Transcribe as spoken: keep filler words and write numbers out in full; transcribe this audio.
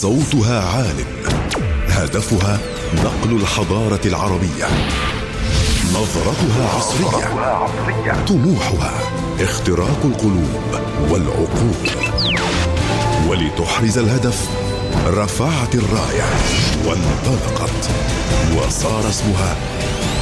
صوتها عال، هدفها نقل الحضارة العربية، نظرتها عصرية، طموحها اختراق القلوب والعقول. ولتحرز الهدف رفعت الراية وانطلقت، وصار اسمها